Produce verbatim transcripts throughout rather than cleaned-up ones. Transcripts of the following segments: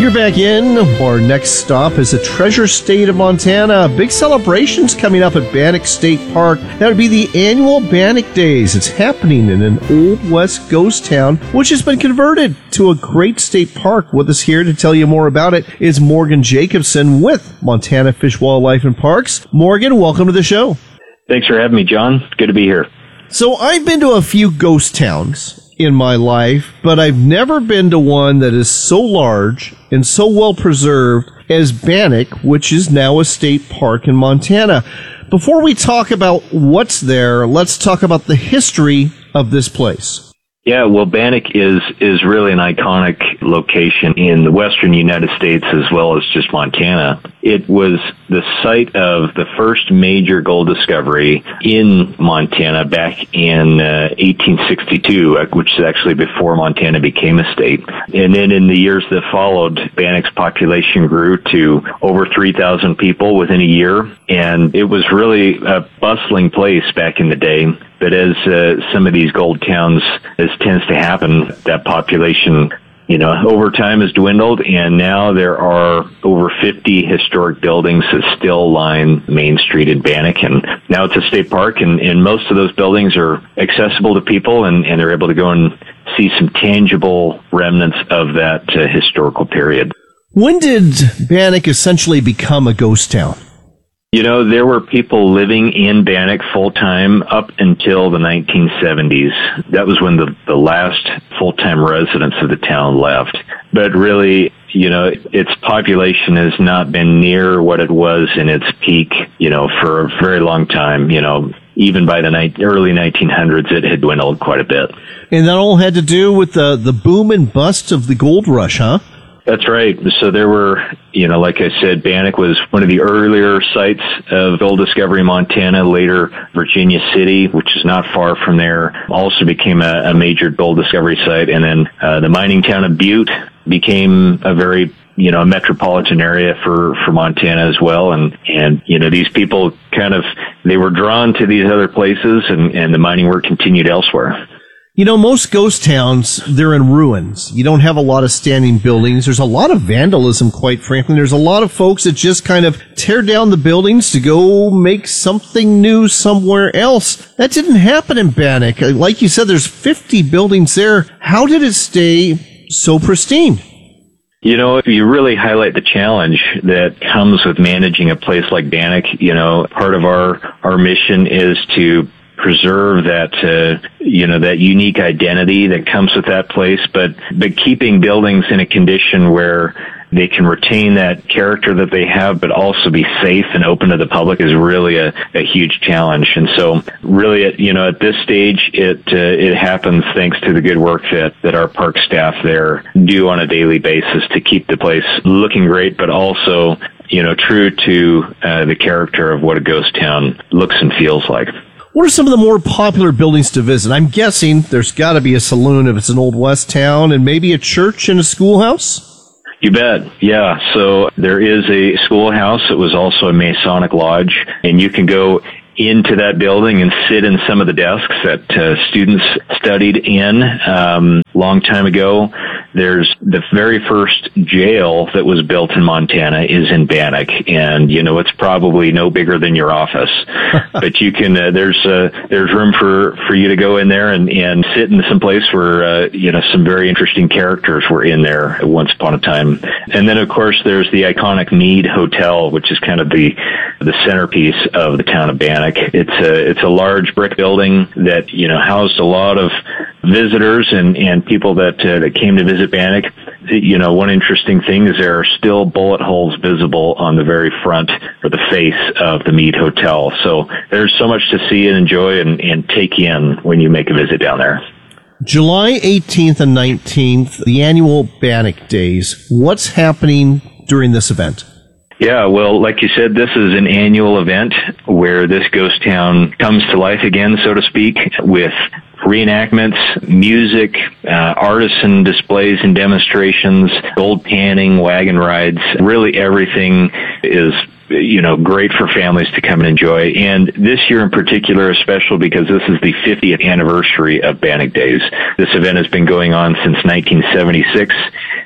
You're back in. Our next stop is the Treasure State of Montana. Big celebrations coming up at Bannock State Park. That would be the annual Bannock Days. It's happening in an Old West ghost town, which has been converted to a great state park. With us here to tell you more about it is Morgan Jacobson with Montana Fish, Wildlife, and Parks. Morgan, welcome to the show. Thanks for having me, John. Good to be here. So I've been to a few ghost towns in my life, but I've never been to one that is so large and so well preserved as Bannock, which is now a state park in Montana. Before we talk about what's there, let's talk about the history of this place. Yeah, well, Bannock is is really an iconic location in the western United States as well as just Montana. It was the site of the first major gold discovery in Montana back in uh, eighteen sixty-two, which is actually before Montana became a state. And then in the years that followed, Bannock's population grew to over three thousand people within a year, and it was really a bustling place back in the day. But as uh, some of these gold towns, as tends to happen, that population, you know, over time has dwindled, and now there are over fifty historic buildings that still line Main Street in Bannock, and now it's a state park, and, and most of those buildings are accessible to people, and, and they're able to go and see some tangible remnants of that uh, historical period. When did Bannock essentially become a ghost town? You know, there were people living in Bannock full-time up until the nineteen seventies. That was when the, the last full-time residents of the town left. But really, you know, its population has not been near what it was in its peak, you know, for a very long time. You know, even by the ni- early nineteen hundreds, it had dwindled quite a bit. And that all had to do with the, the boom and bust of the gold rush, huh? That's right. So there were, you know, like I said, Bannock was one of the earlier sites of gold discovery in Montana. Later, Virginia City, which is not far from there, also became a, a major gold discovery site. And then uh, the mining town of Butte became a very, you know, metropolitan area for, for Montana as well. And, and, you know, these people kind of, they were drawn to these other places, and, and the mining work continued elsewhere. You know, most ghost towns, they're in ruins. You don't have a lot of standing buildings. There's a lot of vandalism, quite frankly. There's a lot of folks that just kind of tear down the buildings to go make something new somewhere else. That didn't happen in Bannock. Like you said, there's fifty buildings there. How did it stay so pristine? You know, if you really highlight the challenge that comes with managing a place like Bannock, you know, part of our, our mission is to preserve that, uh, you know, that unique identity that comes with that place, but, but keeping buildings in a condition where they can retain that character that they have, but also be safe and open to the public is really a, a huge challenge. And so really, at, you know, at this stage, it, uh, it happens thanks to the good work that, that our park staff there do on a daily basis to keep the place looking great, but also, you know, true to uh, the character of what a ghost town looks and feels like. What are some of the more popular buildings to visit? I'm guessing there's got to be a saloon if it's an Old West town, and maybe a church and a schoolhouse? You bet. Yeah. So there is a schoolhouse. It was also a Masonic lodge, and you can go into that building and sit in some of the desks that uh, students studied in um, long time ago. There's the very first jail that was built in Montana is in Bannock, and you know it's probably no bigger than your office, but you can uh, there's uh, there's room for for you to go in there and and sit in some place where uh, you know some very interesting characters were in there once upon a time. And then of course there's the iconic Mead Hotel, which is kind of the the centerpiece of the town of Bannock. It's a it's a large brick building that you know housed a lot of visitors and and people that uh, that came to visit Bannock. You know, one interesting thing is there are still bullet holes visible on the very front or the face of the Mead Hotel. So there's so much to see and enjoy and, and take in when you make a visit down there. July eighteenth and nineteenth, the annual Bannock Days. What's happening during this event? Yeah, well, like you said, this is an annual event where this ghost town comes to life again, so to speak, with reenactments, music, uh, artisan displays and demonstrations, gold panning, wagon rides. Really everything is, you know, great for families to come and enjoy. And this year in particular is special because this is the fiftieth anniversary of Bannock Days. This event has been going on since nineteen seventy-six,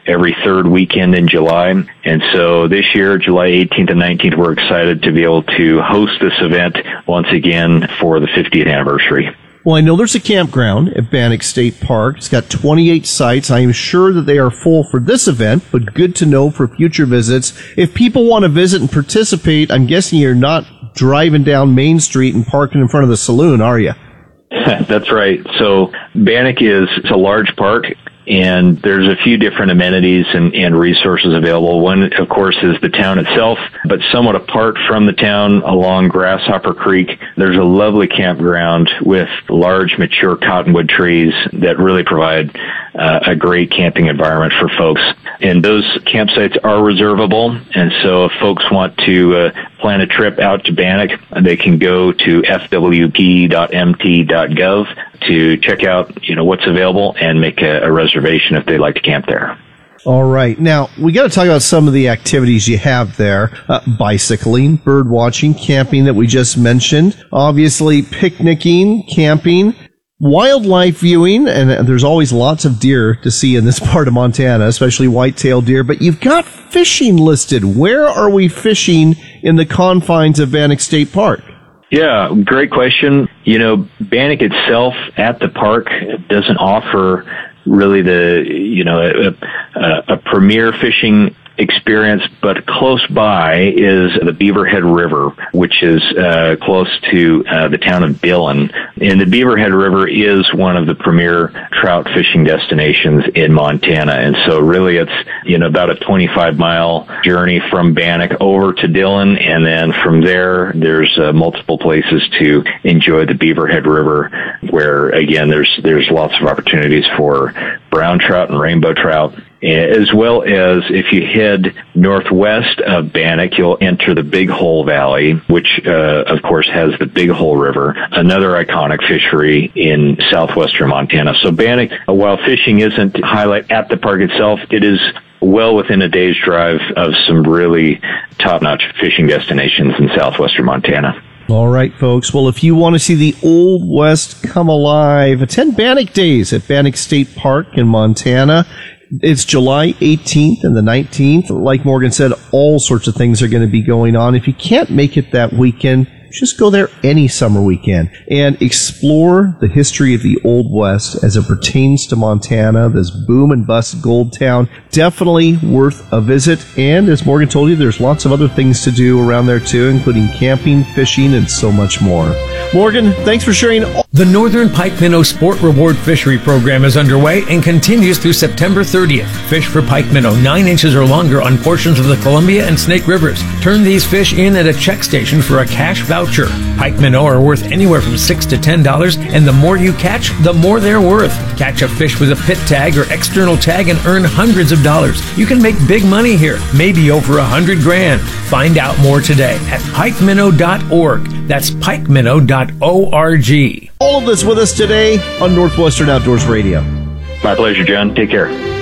every third weekend in July. And so this year, July eighteenth and nineteenth, we're excited to be able to host this event once again for the fiftieth anniversary. Well, I know there's a campground at Bannock State Park. It's got twenty-eight sites. I am sure that they are full for this event, but good to know for future visits. If people want to visit and participate, I'm guessing you're not driving down Main Street and parking in front of the saloon, are you? That's right. So Bannock is it's a large park, and there's a few different amenities and, and resources available. One, of course, is the town itself, but somewhat apart from the town along Grasshopper Creek, there's a lovely campground with large mature cottonwood trees that really provide uh, a great camping environment for folks. And those campsites are reservable, and so if folks want to uh, plan a trip out to Bannock, they can go to f w p dot m t dot gov to check out, you know, what's available and make a, a reservation if they'd like to camp there. All right. Now, we got to talk about some of the activities you have there. Uh, bicycling, bird watching, camping that we just mentioned. Obviously, picnicking, camping, wildlife viewing, and there's always lots of deer to see in this part of Montana, especially white-tailed deer. But you've got fishing listed. Where are we fishing in the confines of Bannock State Park? Yeah, great question. You know, Bannock itself at the park doesn't offer really the, you know, a, a, a premier fishing experience, but close by is the Beaverhead River, which is uh, close to uh, the town of Dillon. And the Beaverhead River is one of the premier trout fishing destinations in Montana. And so really it's, you know, about a twenty-five mile journey from Bannock over to Dillon. And then from there, there's uh, multiple places to enjoy the Beaverhead River, where again, there's, there's lots of opportunities for brown trout and rainbow trout, as well as if you head northwest of Bannock, you'll enter the Big Hole Valley, which, uh, of course, has the Big Hole River, another iconic fishery in southwestern Montana. So Bannock, while fishing isn't a highlight at the park itself, it is well within a day's drive of some really top-notch fishing destinations in southwestern Montana. All right, folks. Well, if you want to see the Old West come alive, attend Bannock Days at Bannock State Park in Montana. It's July eighteenth and the nineteenth. Like Morgan said, all sorts of things are going to be going on. If you can't make it that weekend, just go there any summer weekend and explore the history of the Old West as it pertains to Montana, this boom and bust gold town. Definitely worth a visit. And as Morgan told you, there's lots of other things to do around there too, including camping, fishing, and so much more. Morgan, thanks for sharing. All- the Northern Pike Minnow Sport Reward Fishery Program is underway and continues through September thirtieth. Fish for pike minnow nine inches or longer on portions of the Columbia and Snake Rivers. Turn these fish in at a check station for a cash voucher. Pike minnow are worth anywhere from six to ten dollars, and the more you catch, the more they're worth. Catch a fish with a pit tag or external tag and earn hundreds of dollars. You can make big money here, maybe over a hundred grand. Find out more today at pike minnow dot org. That's pike minnow dot org. All of this with us today on Northwestern Outdoors Radio. My pleasure, John. Take care.